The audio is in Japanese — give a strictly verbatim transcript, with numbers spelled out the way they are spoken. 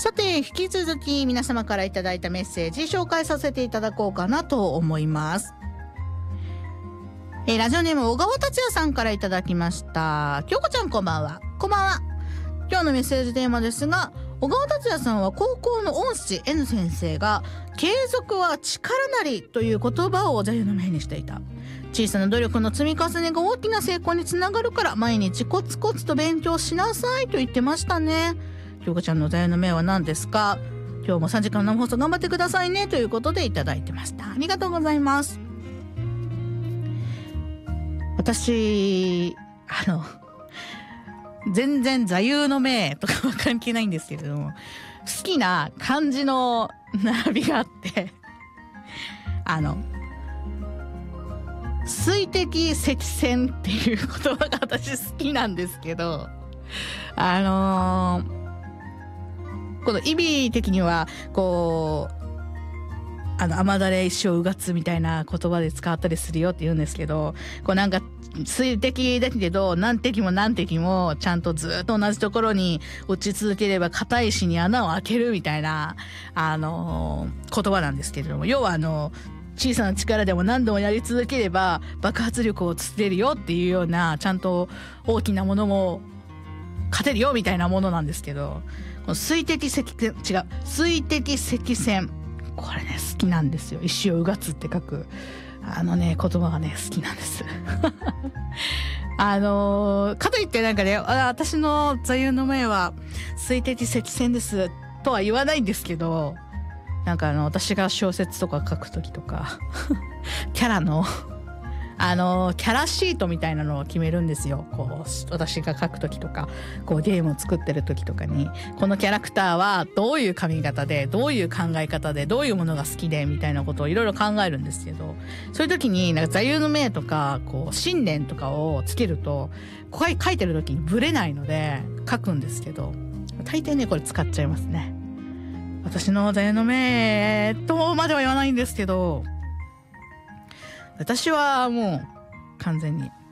さて引き続き皆様からいただいたメッセージ紹介させていただこうかなと思います。えー、ラジオネーム小川達也さんからいただきました。京子ちゃんこんばんは。こんばんは。今日のメッセージテーマですが、小川達也さんは高校の恩師 N 先生が継続は力なりという言葉を座右の銘にしていた。小さな努力の積み重ねが大きな成功につながるから毎日コツコツと勉強しなさいと言ってましたね。京子ちゃんの座右の銘は何ですか？今日もさんじかんの生放送頑張ってくださいねということでいただいてました。ありがとうございます。私あの全然座右の銘とかは関係ないんですけれども、好きな漢字の並びがあってあの水滴積線っていう言葉が私好きなんですけど、あのー、この意味的にはこうあの雨だれ一生うがつみたいな言葉で使ったりするよって言うんですけど、こうなんか水滴だけど何滴も何滴もちゃんとずっと同じところに落ち続ければ硬い石に穴を開けるみたいなあのー、言葉なんですけれども、要はあの小さな力でも何度もやり続ければ爆発力をつけるよっていうような、ちゃんと大きなものも勝てるよみたいなものなんですけど、この水滴積線違う水滴積線、これね好きなんですよ。石をうがつって書くあのね言葉がね好きなんですあのー、かといってなんかね、あ私の座右の銘は水滴積線ですとは言わないんですけど、なんかあの私が小説とか書くときとかキャラのあのキャラシートみたいなのを決めるんですよ。こう私が書くときとかこうゲームを作ってるときとかに、このキャラクターはどういう髪型でどういう考え方でどういうものが好きでみたいなことをいろいろ考えるんですけど、そういうときになんか座右の銘とかこう信念とかをつけると、ここ書いてるときにブレないので書くんですけど、大抵ねこれ使っちゃいますね。私の座右の銘とまでは言わないんですけど、私はもう完全に